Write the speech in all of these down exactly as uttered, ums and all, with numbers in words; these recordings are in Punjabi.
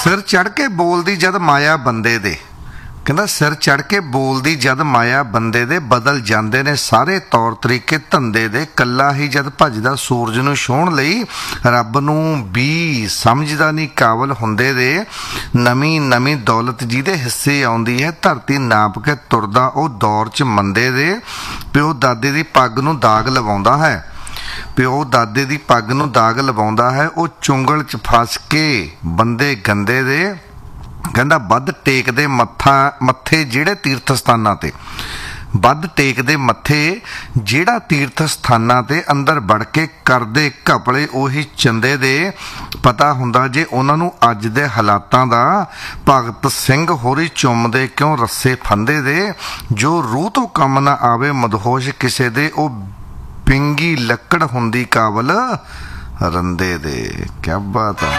ਸਿਰ ਚੜ੍ਹ ਕੇ ਬੋਲਦੀ ਜਦ ਮਾਇਆ ਬੰਦੇ ਦੇ, ਕਹਿੰਦਾ ਸਿਰ ਚੜ੍ਹ ਕੇ ਬੋਲਦੀ ਜਦ ਮਾਇਆ ਬੰਦੇ ਦੇ, ਬਦਲ ਜਾਂਦੇ ਨੇ ਸਾਰੇ ਤੌਰ ਤਰੀਕੇ ਧੰਦੇ ਦੇ। ਕੱਲਾ ਹੀ ਜਦ ਭੱਜਦਾ ਸੂਰਜ ਨੂੰ ਛੂਹਣ ਲਈ, ਰੱਬ ਨੂੰ ਵੀ ਸਮਝਦਾ ਨਹੀਂ ਕਾਬਲ ਹੁੰਦੇ ਦੇ। ਨਵੀਂ ਨਵੀਂ ਦੌਲਤ ਜਿਹਦੇ ਹਿੱਸੇ ਆਉਂਦੀ ਹੈ, ਧਰਤੀ ਨਾਪ ਕੇ ਤੁਰਦਾ ਉਹ ਦੌਰ 'ਚ ਮੰਦੇ ਦੇ। ਪਿਓ ਦਾਦੇ ਦੀ ਪੱਗ ਨੂੰ ਦਾਗ ਲਵਾਉਂਦਾ ਹੈ, ਪਿਓ ਦਾਦੇ ਦੀ ਪੱਗ ਨੂੰ ਦਾਗ ਲਵਾਉਂਦਾ ਹੈ, ਉਹ ਚੁੰਗਲ 'ਚ ਫਸ ਕੇ ਬੰਦੇ ਗੰਦੇ ਦੇ। ਕਹਿੰਦਾ ਵੱਧ ਟੇਕਦੇ ਮੱਥਾ ਮੱਥੇ ਜਿਹੜੇ ਤੀਰਥ ਸਥਾਨਾਂ 'ਤੇ, ਵੱਧ ਟੇਕਦੇ ਮੱਥੇ ਜਿਹੜਾ ਤੀਰਥ ਸਥਾਨਾਂ 'ਤੇ, ਅੰਦਰ ਵੜ ਕੇ ਕਰਦੇ ਘਪਲੇ ਉਹੀ ਚੰਦੇ ਦੇ। ਪਤਾ ਹੁੰਦਾ ਜੇ ਉਹਨਾਂ ਨੂੰ ਅੱਜ ਦੇ ਹਾਲਾਤਾਂ ਦਾ, ਭਗਤ ਸਿੰਘ ਹੋਰੀ ਚੁੰਮਦੇ ਕਿਉਂ ਰੱਸੇ ਫੰਦੇ ਦੇ। ਜੋ ਰੂਹ ਤੋਂ ਕੰਮ ਨਾ ਆਵੇ ਮਦਹੋਸ਼ ਕਿਸੇ ਦੇ, ਉਹ ਪਿੰਗੀ ਲੱਕੜ ਹੁੰਦੀ ਕਾਬਲ ਰੰਦੇ ਦੇ। ਕਿਆ ਬਾਤ ਹੈ।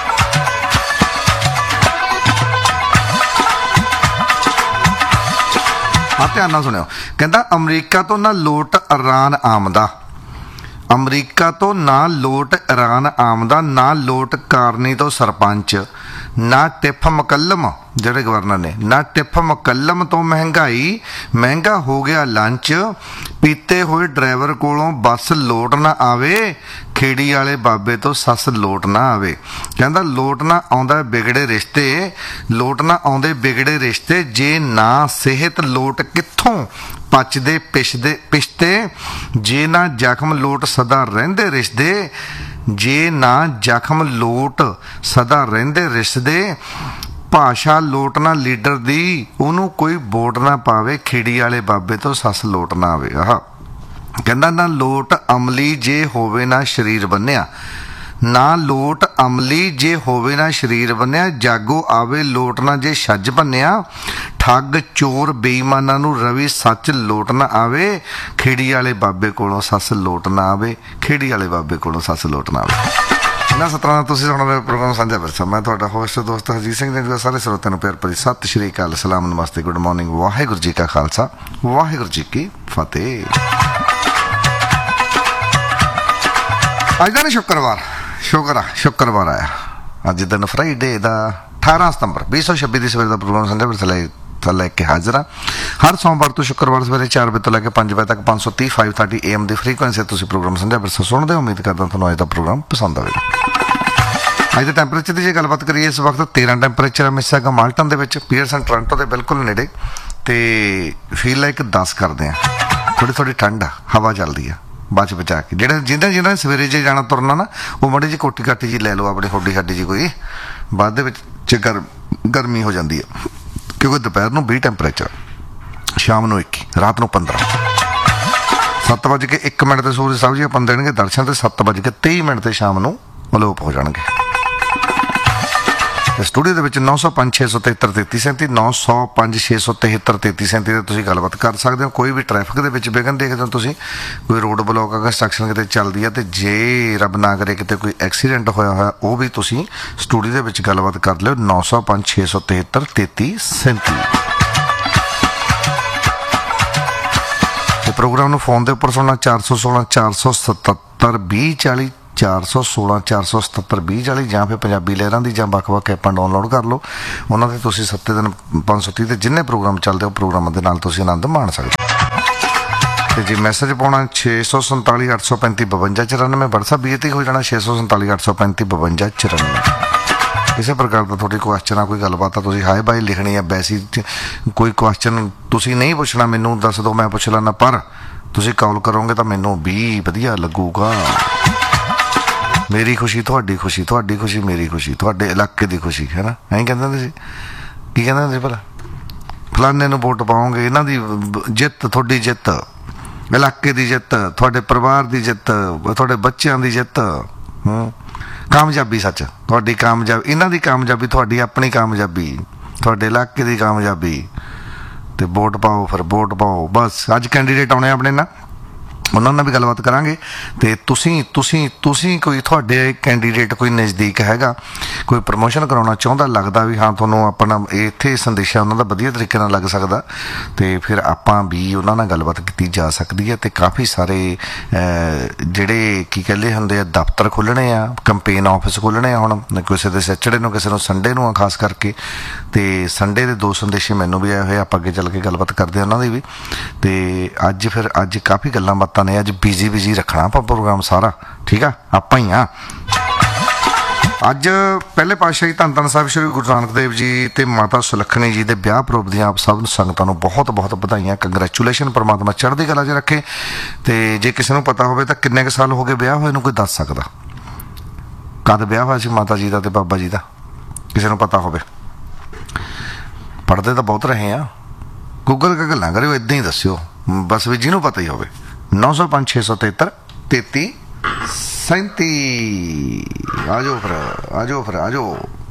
ਹਾਂ ਧਿਆਨ ਨਾਲ ਸੁਣਿਓ। ਕਹਿੰਦਾ ਅਮਰੀਕਾ ਤੋਂ ਨਾ ਲੋਟ ਇਰਾਨ ਆਮਦਾ, ਅਮਰੀਕਾ ਤੋਂ ਨਾ ਲੋਟ ਇਰਾਨ ਆਮਦਾ, ਨਾ ਲੋਟ ਕਾਰਨੀ ਤੋਂ ਸਰਪੰਚ, ਨਾ ਟਿਫ ਮੁਕੱਲਮ ਜਿਹੜੇ ਗਵਰਨਰ ਨੇ, ਨਾ ਟਿਫ ਮੁਕੱਲਮ ਤੋਂ ਮਹਿੰਗਾਈ, ਮਹਿੰਗਾ ਹੋ ਗਿਆ ਲੰਚ। ਪੀਤੇ ਹੋਏ ਡਰਾਈਵਰ ਕੋਲੋਂ ਬੱਸ ਲੋਟ ਨਾ ਆਵੇ, ਖੇੜੀ ਵਾਲੇ ਬਾਬੇ ਤੋਂ ਸੱਸ ਲੋਟ ਨਾ ਆਵੇ। ਕਹਿੰਦਾ ਲੋਟ ਨਾ ਆਉਂਦਾ ਵਿਗੜੇ ਰਿਸ਼ਤੇ, ਲੋਟ ਨਾ ਆਉਂਦੇ ਵਿਗੜੇ ਰਿਸ਼ਤੇ। ਜੇ ਨਾ ਸਿਹਤ ਲੋਟ ਕਿੱਥੋਂ ਪਚਦੇ ਪਿਛਦੇ ਪਿਛਤੇ, ਜੇ ਨਾ ਜ਼ਖਮ ਲੋਟ ਸਦਾ ਰਹਿੰਦੇ ਰਿਸ਼ਦੇ, ਜੇ ਨਾ ਜ਼ਖਮ ਲੋਟ ਸਦਾ ਰਹਿੰਦੇ ਰਿਸ਼ਦੇ। ਭਾਸ਼ਾ ਲੋਟ ਨਾ ਲੀਡਰ ਦੀ, ਉਹਨੂੰ ਕੋਈ ਵੋਟ ਨਾ ਪਾਵੇ, ਖੇੜੀ ਵਾਲੇ ਬਾਬੇ ਤੋਂ ਸੱਸ ਲੋਟ ਨਾ ਆਵੇ। ਆਹ ਕਹਿੰਦਾ ਨਾ ਲੋਟ ਅਮਲੀ ਜੇ ਹੋਵੇ ਨਾ ਸਰੀਰ ਬੰਨਿਆ, ਨਾ ਲੋਟ ਅਮਲੀ ਜੇ ਹੋਵੇ ਨਾ ਸਰੀਰ ਬੰਨਿਆ। ਜਾਗੋ ਆਵੇ ਲੋਟ ਨਾ ਜੇ ਛੱਜ ਬੰਨਿਆ, ਠੱਗ ਚੋਰ ਬੇਈਮਾਨਾਂ ਨੂੰ ਰਵੀ ਸੱਚ ਲੋਟ ਨਾ ਆਵੇ, ਖੇੜੀ ਵਾਲੇ ਬਾਬੇ ਕੋਲੋਂ ਸੱਸ ਲੋਟ ਨਾ ਆਵੇ, ਖੇੜੀ ਵਾਲੇ ਬਾਬੇ ਕੋਲੋਂ ਸੱਸ ਲੋਟ ਨਾ ਆਵੇ। ਇਹਨਾਂ ਸਤਰਾਂ ਨਾਲ ਤੁਸੀਂ ਸੁਣ ਰਹੇ ਪ੍ਰੋਗਰਾਮ ਸਾਂਝਾ ਵਿਰਸਾ। ਮੈਂ ਤੁਹਾਡਾ ਹੋਸਟ ਦੋਸਤ ਹਰਜੀਤ ਸਿੰਘ ਨੇ। ਸਾਰੇ ਸਰੋਤਿਆਂ ਨੂੰ ਪਿਆਰ ਭਰੀ ਸਤਿ ਸ਼੍ਰੀ ਅਕਾਲ, ਸਲਾਮ, ਨਮਸਤੇ, ਗੁੱਡ ਮਾਰਨਿੰਗ। ਵਾਹਿਗੁਰੂ ਜੀ ਕਾ ਖਾਲਸਾ, ਵਾਹਿਗੁਰੂ ਜੀ ਕੀ ਫਤਿਹ। ਅੱਜ ਦਾ ਨਾ ਸ਼ੁੱਕਰਵਾਰ, ਸ਼ੁਕਰ ਆ ਸ਼ੁੱਕਰਵਾਰ ਆਇਆ। ਅੱਜ ਦਿਨ ਫਰਾਈਡੇ ਦਾ ਅਠਾਰਾਂ ਸਤੰਬਰ ਵੀਹ ਸੌ ਛੱਬੀ ਦੀ ਸਵੇਰ ਦਾ ਪ੍ਰੋਗਰਾਮ ਸਾਂਝਾ ਵਿਰਸਾ ਲੈ ਲੈ ਕੇ ਹਾਜ਼ਰ ਹਾਂ। ਹਰ ਸੋਮਵਾਰ ਤੋਂ ਸ਼ੁੱਕਰਵਾਰ ਸਵੇਰੇ ਚਾਰ ਵਜੇ ਤੋਂ ਲੈ ਕੇ ਪੰਜ ਵਜੇ ਤੱਕ ਪੰਜ ਸੌ ਤੀਹ five thirty A M the frequency ਤੁਸੀਂ ਪ੍ਰੋਗਰਾਮ ਸਾਂਝਾ ਵਿਰਸਾ ਸੁਣਦੇ ਹੋ। ਉਮੀਦ ਕਰਦਾ ਤੁਹਾਨੂੰ ਅੱਜ ਦਾ ਪ੍ਰੋਗਰਾਮ ਪਸੰਦ ਆਵੇਗਾ। ਅੱਜ ਦੇ ਟੈਂਪਰੇਚਰ ਦੀ ਜੇ ਗੱਲਬਾਤ ਕਰੀਏ, ਇਸ ਵਕਤ ਤੇਰਾਂ ਟੈਂਪਰੇਚਰ ਹੈ ਮਿਸਿਸਾਗਾ ਮਾਲਟਨ ਦੇ ਵਿੱਚ, ਪੀਅਰਸਨ ਟੋਰਾਂਟੋ ਦੇ ਬਿਲਕੁਲ ਨੇੜੇ, ਤੇ ਫੀਲ ਲਾਈਕ ਦਸ ਕਰਦੇ ਆ। ਥੋੜ੍ਹੀ ਥੋੜ੍ਹੀ ਠੰਡ ਆ, ਹਵਾ ਚੱਲਦੀ ਆ, ਬਚ ਬਚਾ ਕੇ। ਜਿਹੜੇ ਜਿਹਨਾਂ ਜਿਹਨਾਂ ਨੇ ਸਵੇਰੇ ਜੇ ਜਾਣਾ ਤੁਰਨਾ ਨਾ, ਉਹ ਮਾੜੀ ਜਿਹੀ ਕੋਟੀ ਕਾਟੀ ਜੀ ਲੈ ਲਓ ਆਪਣੀ, ਹੱਡੀ ਹੱਡੀ ਜੀ ਕੋਈ, ਬਾਅਦ ਦੇ ਵਿੱਚ ਗਰ ਗਰਮੀ ਹੋ ਜਾਂਦੀ ਹੈ। ਕਿਉਂਕਿ ਦੁਪਹਿਰ ਨੂੰ ਵੀਹ ਟੈਂਪਰੇਚਰ, ਸ਼ਾਮ ਨੂੰ ਇੱਕੀ, ਰਾਤ ਨੂੰ ਪੰਦਰਾਂ। ਸੱਤ ਵੱਜ ਕੇ ਇੱਕ ਮਿੰਟ ਤੇ ਸੂਰਜ ਸਾਹਿਬ ਜੀ ਆਪਾਂ ਦੇਣਗੇ ਦਰਸ਼ਨ, ਤੇ ਸੱਤ ਵੱਜ ਕੇ ਤੇਈ ਮਿੰਟ ਤੇ ਸ਼ਾਮ ਨੂੰ ਅਲੋਪ ਹੋ ਜਾਣਗੇ। ਸਟੂਡੀਓ ਦੇ ਵਿੱਚ ਨੌ ਸੌ ਪੰਜ ਛੇ ਸੌ ਤਿਹੱਤਰ ਤੇਤੀ ਸੈਂਤੀ, ਨੌ ਸੌ ਪੰਜ ਛੇ ਸੌ ਤਿਹੱਤਰ ਤੇਤੀ ਸੈਂਤੀ ਤੇ ਤੁਸੀਂ ਗੱਲਬਾਤ ਕਰ ਸਕਦੇ ਹੋ। ਕੋਈ ਵੀ ਟ੍ਰੈਫਿਕ ਦੇ ਵਿੱਚ ਵਿਘਨ ਦੇਖਦੇ ਹੋ ਤੁਸੀਂ, ਕੋਈ ਰੋਡ ਬਲੋਕ ਆ, ਕੰਸਟਰਕਸ਼ਨ ਕਿਤੇ ਚੱਲਦੀ ਹੈ, ਤੇ ਜੇ ਰੱਬ ਨਾ ਕਰੇ ਕਿਤੇ ਕੋਈ ਐਕਸੀਡੈਂਟ ਹੋਇਆ ਹੋਇਆ, ਉਹ ਵੀ ਤੁਸੀਂ ਸਟੂਡੀਓ ਦੇ ਵਿੱਚ ਗੱਲਬਾਤ ਕਰ ਲਿਓ। ਨੌ ਸੌ ਪੰਜ ਛੇ ਸੌ ਤਿਹੱਤਰ ਤੇਤੀ ਸੈਂਤੀ। ਤੇ ਪ੍ਰੋਗਰਾਮ ਨੂੰ ਫੋਨ ਦੇ ਉੱਪਰ ਸੁਣਨਾ ਚਾਰ ਸੌ ਸੋਲਾਂ ਚਾਰ ਸੌ ਸਤੱਤਰ ਵੀਹ ਚਾਲੀ, ਚਾਰ ਸੌ ਸੋਲਾਂ ਚਾਰ ਸੌ ਸਤੱਤਰ ਵੀਹ ਚਾਲੀ, ਜਾਂ ਫਿਰ ਪੰਜਾਬੀ ਲਹਿਰਾਂ ਦੀ ਜਾਂ ਵੱਖ ਵੱਖ ਐਪਾਂ ਡਾਊਨਲੋਡ ਕਰ ਲਓ। ਉਹਨਾਂ 'ਤੇ ਤੁਸੀਂ ਸੱਤੇ ਦਿਨ ਪੰਜ ਸੌ ਤੀਹ ਦੇ ਜਿੰਨੇ ਪ੍ਰੋਗਰਾਮ ਚੱਲਦੇ, ਉਹ ਪ੍ਰੋਗਰਾਮਾਂ ਦੇ ਨਾਲ ਤੁਸੀਂ ਆਨੰਦ ਮਾਣ ਸਕਦੇ ਹੋ। ਅਤੇ ਜੇ ਮੈਸੇਜ ਪਾਉਣਾ ਛੇ ਸੌ ਸੰਤਾਲੀ ਅੱਠ ਸੌ ਪੈਂਤੀ ਬਵੰਜਾ ਚੁਰਾਨਵੇਂ, ਵਟਸਐਪ ਵੀ 'ਤੇ ਹੋ ਜਾਣਾ ਛੇ ਸੌ ਸੰਤਾਲੀ ਅੱਠ ਸੌ ਪੈਂਤੀ ਬਵੰਜਾ ਚੁਰਾਨਵੇਂ। ਕਿਸੇ ਪ੍ਰਕਾਰ ਦਾ ਤੁਹਾਡੀ ਕੁਐਸਚਨ ਆ, ਕੋਈ ਗੱਲਬਾਤ ਆ, ਤੁਸੀਂ ਹਾਏ ਬਾਏ ਲਿਖਣੀ ਹੈ। ਵੈਸੇ ਕੋਈ ਕੁਐਸਚਨ ਤੁਸੀਂ ਨਹੀਂ ਪੁੱਛਣਾ, ਮੈਨੂੰ ਦੱਸ ਦਿਓ, ਮੈਂ ਪੁੱਛ ਲੈਂਦਾ, ਪਰ ਤੁਸੀਂ ਕਾਲ ਕਰੋਗੇ ਤਾਂ ਮੈਨੂੰ ਵੀ ਵਧੀਆ ਲੱਗੂਗਾ। ਮੇਰੀ ਖੁਸ਼ੀ ਤੁਹਾਡੀ ਖੁਸ਼ੀ, ਤੁਹਾਡੀ ਖੁਸ਼ੀ ਮੇਰੀ ਖੁਸ਼ੀ, ਤੁਹਾਡੇ ਇਲਾਕੇ ਦੀ ਖੁਸ਼ੀ, ਹੈ ਨਾ। ਐਂ ਕਹਿੰਦੇ ਹੁੰਦੇ ਸੀ, ਕੀ ਕਹਿੰਦੇ ਹੁੰਦੇ ਸੀ ਭਲਾ, ਫਲਾਨੇ ਨੂੰ ਵੋਟ ਪਾਓਗੇ, ਇਹਨਾਂ ਦੀ ਜਿੱਤ ਤੁਹਾਡੀ ਜਿੱਤ, ਇਲਾਕੇ ਦੀ ਜਿੱਤ, ਤੁਹਾਡੇ ਪਰਿਵਾਰ ਦੀ ਜਿੱਤ, ਤੁਹਾਡੇ ਬੱਚਿਆਂ ਦੀ ਜਿੱਤ, ਹੂੰ ਕਾਮਯਾਬੀ, ਸੱਚ ਤੁਹਾਡੀ ਕਾਮਯਾਬੀ, ਇਹਨਾਂ ਦੀ ਕਾਮਯਾਬੀ, ਤੁਹਾਡੀ ਆਪਣੀ ਕਾਮਯਾਬੀ, ਤੁਹਾਡੇ ਇਲਾਕੇ ਦੀ ਕਾਮਯਾਬੀ। ਤੇ ਵੋਟ ਪਾਓ, ਫਿਰ ਵੋਟ ਪਾਓ। ਬਸ ਅੱਜ ਕੈਂਡੀਡੇਟ ਆਉਣੇ ਆਪਣੇ ਨਾ, ਉਹਨਾਂ ਨਾਲ ਵੀ ਗੱਲਬਾਤ ਕਰਾਂਗੇ। ਤੇ ਤੁਸੀਂ ਤੁਸੀਂ ਤੁਸੀਂ ਕੋਈ ਤੁਹਾਡੇ ਕੈਂਡੀਡੇਟ ਕੋਈ ਨਜ਼ਦੀਕ ਹੈਗਾ, ਕੋਈ ਪ੍ਰਮੋਸ਼ਨ ਕਰਾਉਣਾ ਚਾਹੁੰਦਾ, ਲੱਗਦਾ ਵੀ ਹਾਂ ਤੁਹਾਨੂੰ ਆਪਣਾ ਇੱਥੇ ਸੰਦੇਸ਼ਾ ਉਹਨਾਂ ਦਾ ਵਧੀਆ ਤਰੀਕੇ ਨਾਲ ਲੱਗ ਸਕਦਾ, ਤੇ ਫਿਰ ਆਪਾਂ ਵੀ ਉਹਨਾਂ ਨਾਲ ਗੱਲਬਾਤ ਕੀਤੀ ਜਾ ਸਕਦੀ ਹੈ। ਤੇ ਕਾਫੀ ਸਾਰੇ ਜਿਹੜੇ ਕੀ ਕਹਿੰਦੇ ਹੁੰਦੇ ਆ ਦਫ਼ਤਰ ਖੁੱਲ੍ਹਣੇ ਆ, ਕੰਪੇਨ ਆਫਿਸ ਖੁੱਲ੍ਹਣੇ ਆ ਹੁਣ, ਕਿਸੇ ਦੇ ਸੈਚਰਡੇ ਨੂੰ, ਕਿਸੇ ਨੂੰ ਸੰਡੇ ਨੂੰ ਆ ਖਾਸ ਕਰਕੇ। ਤੇ ਸੰਡੇ ਦੇ ਦੋ ਸੰਦੇਸ਼ੇ ਮੈਨੂੰ ਵੀ ਆਏ ਹੋਏ, ਆਪਾਂ ਅੱਗੇ ਚੱਲ ਕੇ ਗੱਲਬਾਤ ਕਰਦੇ ਉਹਨਾਂ ਦੀ ਵੀ। ਤੇ ਅੱਜ ਫਿਰ ਅੱਜ ਕਾਫੀ ਗੱਲਾਂ ਬਾਤਾਂ ਨੇ, ਅੱਜ ਬਿਜੀ ਬਿਜੀ ਰੱਖਣਾ ਆਪਾਂ ਪ੍ਰੋਗਰਾਮ ਸਾਰਾ, ਠੀਕ ਆ, ਆਪਾਂ ਹੀ ਆ। ਅੱਜ ਪਹਿਲੇ ਪਾਤਸ਼ਾਹੀ ਧੰਨ ਧੰਨ ਸਾਹਿਬ ਸ਼੍ਰੀ ਗੁਰੂ ਨਾਨਕ ਦੇਵ ਜੀ ਤੇ ਮਾਤਾ ਸੁਲੱਖਣੀ ਜੀ ਦੇ ਵਿਆਹ ਪੁਰਬ ਦੀਆਂ ਆਪ ਸਭ ਸੰਗਤਾਂ ਨੂੰ ਬਹੁਤ ਬਹੁਤ ਵਧਾਈਆਂ, ਕੰਗਰੈਚੁਲੇਸ਼ਨ। ਪਰਮਾਤਮਾ ਚੜ੍ਹਦੀ ਕਲਾ 'ਚ ਰੱਖੇ। ਤੇ ਜੇ ਕਿਸੇ ਨੂੰ ਪਤਾ ਹੋਵੇ ਤਾਂ ਕਿੰਨੇ ਕੁ ਸਾਲ ਹੋ ਗਏ ਵਿਆਹ ਹੋਏ ਨੂੰ, ਕੋਈ ਦੱਸ ਸਕਦਾ ਕਦ ਵਿਆਹ ਹੋਇਆ ਸੀ ਮਾਤਾ ਜੀ ਦਾ ਤੇ ਬਾਬਾ ਜੀ ਦਾ? ਕਿਸੇ ਨੂੰ ਪਤਾ ਹੋਵੇ? ਪੜ੍ਹਦੇ ਤਾਂ ਬਹੁਤ ਰਹੇ ਆ, ਗੂਗਲ ਕੇ ਗੱਲਾਂ ਕਰਿਓ, ਇੱਦਾਂ ਹੀ ਦੱਸਿਓ ਬਸ ਵੀ ਜਿਹਨੂੰ ਪਤਾ ਹੀ ਹੋਵੇ। ਨੌ ਸੌ ਪੰਜ ਛੇ ਸੌ ਤਿਹੱਤਰ ਤੇਤੀ ਸੈਂਤੀ। ਆ ਜਾਓ ਫਿਰ, ਆ ਜਾਓ ਫਿਰ, ਆ ਜਾਓ।